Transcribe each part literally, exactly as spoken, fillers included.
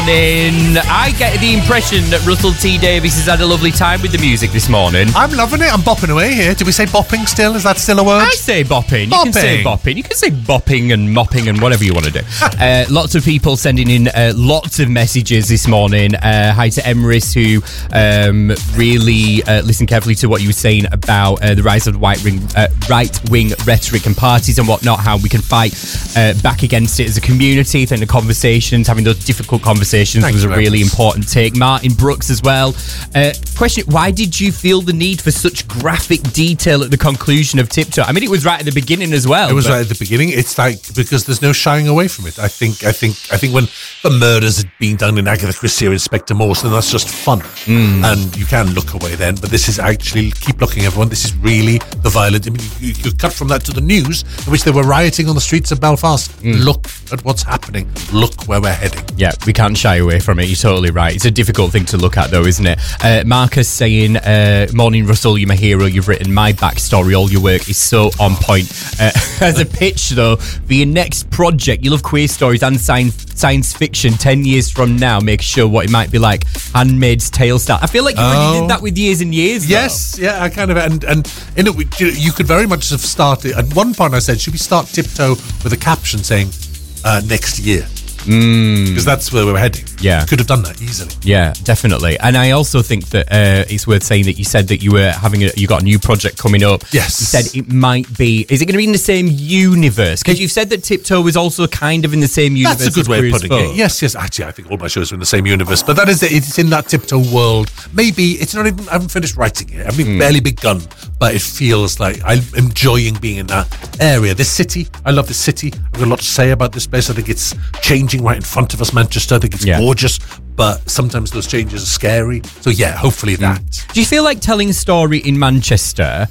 Then I get the impression that Russell T Davies has had a lovely time with the music this morning. I'm loving it. I'm bopping away here. Do we say bopping still? Is that still a word? I say bopping. bopping. You can say bopping. You can say bopping and mopping and whatever you want to do. uh, lots of people sending in uh, lots of messages this morning. Uh, hi to Emrys, who um, really uh, listened carefully to what you were saying about uh, the rise of the right wing, uh, right-wing rhetoric and parties and whatnot, how we can fight uh, back against it as a community. I think the conversations, having those difficult conversations Thank was a really much. important take. Martin Brooks as well. Uh, question, why did you feel the need for such graphic detail at the conclusion of Tiptoe? I mean, it was right at the beginning as well. It was but... right at the beginning. It's like, because there's no shying away from it. I think I think, I think when the murders had been done in Agatha Christie or Inspector Morse, then that's just fun. Mm. And you can look away then, but this is actually, keep looking everyone, this is really the violent. I mean, you, you cut from that to the news, in which they were rioting on the streets of Belfast. Mm. Look at what's happening. Look where we're heading. Yeah, we can't shy away from it. You're totally right. It's a difficult thing to look at, though, isn't it? Uh, Marcus saying, uh, morning, Russell, you're my hero. You've written my backstory. All your work is so on point. Uh, as a pitch, though, for your next project, you love queer stories and science, science fiction. Ten years from now, make sure what it might be like. Handmaid's Tale style. I feel like you already oh. did that with Years and Years, though. Yes, yeah, I kind of, and, and in it, we, you could very much have started, at one point I said, should we start Tiptoe with a caption saying, uh, next year? Because mm. that's where we're heading. Yeah. Could have done that easily. Yeah, definitely. And I also think that uh, it's worth saying that you said that you were having a, you got a new project coming up. Yes. You said it might be, is it going to be in the same universe? Because you've said that Tiptoe was also kind of in the same universe. That's a good way of putting folk. it. Yes, yes. Actually, I think all my shows are in the same universe. But that is it. It's in that Tiptoe world. Maybe it's not even, I haven't finished writing it. I've mm. barely begun. But it feels like I'm enjoying being in that area. This city, I love this city. I've got a lot to say about this place. I think it's changing right in front of us, Manchester. I think it's yeah. gorgeous, but sometimes those changes are scary. So yeah, hopefully that. Mm. Do you feel like telling a story in Manchester,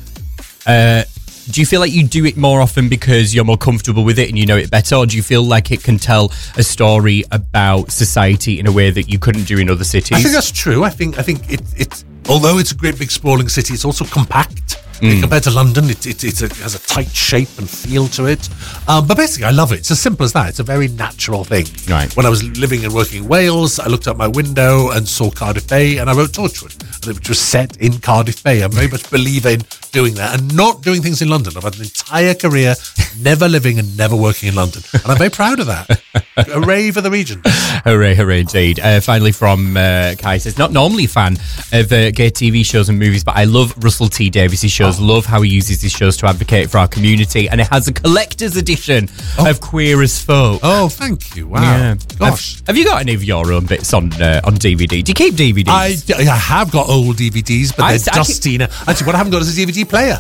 uh, do you feel like you do it more often because you're more comfortable with it and you know it better, or do you feel like it can tell a story about society in a way that you couldn't do in other cities? I think that's true. I think I think it, it's, although it's a great big sprawling city, it's also compact. Mm. Compared to London, it, it, it's a, it has a tight shape and feel to it. Um, but basically, I love it. It's as simple as that. It's a very natural thing. Right. When I was living and working in Wales, I looked out my window and saw Cardiff Bay, and I wrote Torchwood, which was set in Cardiff Bay. I'm very much a believer in doing that and not doing things in London. I've had an entire career never living and never working in London, and I'm very proud of that. Hooray for the region. Hooray, hooray indeed. Uh, finally from uh, Kai says, not normally a fan of uh, gay T V shows and movies, but I love Russell T Davies' shows. Oh. Love how he uses his shows to advocate for our community, and it has a collector's edition oh. of Queer as Folk. Oh, thank you. Wow. Yeah. Gosh. Have, have you got any of your own bits on uh, on D V D? Do you keep D V Ds? I, I have got old D V Ds, but I, they're I dusty now. Actually, what I haven't got is a D V D player.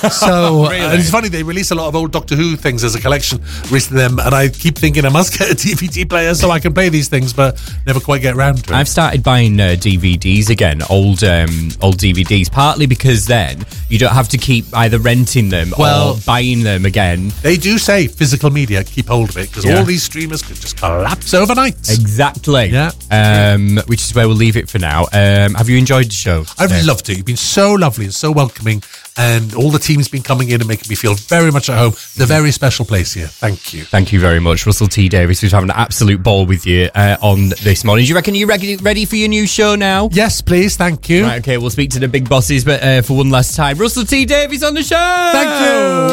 So really? uh, and it's funny, they release a lot of old Doctor Who things as a collection recently, them, and I keep thinking I must get a D V D player so I can play these things, but never quite get around to it. I've started buying uh, D V Ds again, old um, old D V Ds, partly because then you don't have to keep either renting them well, or buying them again. They do say physical media, keep hold of it, because yeah. all these streamers could just collapse overnight. Exactly. Yeah. Um, which is where we'll leave it for now. Um, have you enjoyed the show? I've um, loved it. You've been so lovely and so welcoming, and all the team's been coming in and making me feel very much at home. It's a very special place here. Thank you. Thank you very much. Russell T Davies, who's having an absolute ball with you uh, on this morning. Do you reckon you're ready, ready for your new show now? Yes, please. Thank you. Right, okay, we'll speak to the big bosses, but uh, for one last time, Russell T Davies on the show! Thank you!